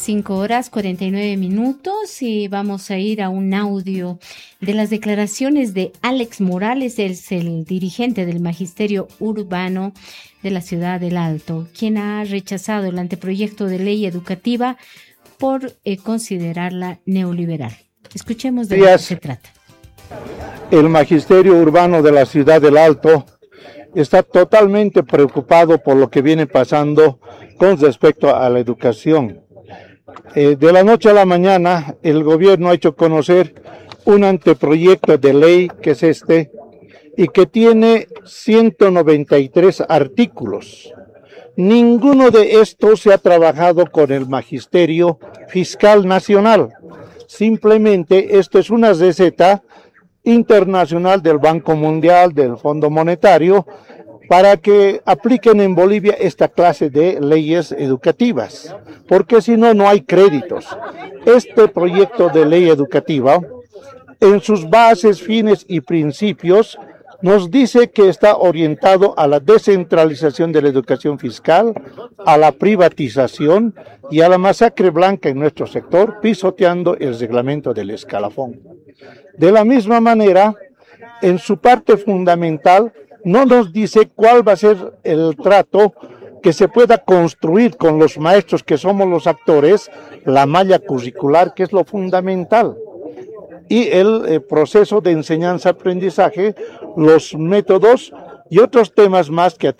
5:49 y vamos a ir a un audio de las declaraciones de Alex Morales, es el dirigente del Magisterio Urbano de la Ciudad del Alto, quien ha rechazado el anteproyecto de ley educativa por considerarla neoliberal. Escuchemos de lo que se trata. El Magisterio Urbano de la Ciudad del Alto está totalmente preocupado por lo que viene pasando con respecto a la educación. De la noche a la mañana, el gobierno ha hecho conocer un anteproyecto de ley que es este y que tiene 193 artículos. Ninguno de estos se ha trabajado con el Magisterio Fiscal Nacional. Simplemente esto es una receta internacional del Banco Mundial, del Fondo Monetario, para que apliquen en Bolivia esta clase de leyes educativas, porque si no, no hay créditos. Este proyecto de ley educativa, en sus bases, fines y principios, nos dice que está orientado a la descentralización de la educación fiscal, a la privatización y a la masacre blanca en nuestro sector, pisoteando el reglamento del escalafón. De la misma manera, en su parte fundamental, no nos dice cuál va a ser el trato que se pueda construir con los maestros que somos los actores, la malla curricular, que es lo fundamental, y el proceso de enseñanza-aprendizaje, los métodos y otros temas más que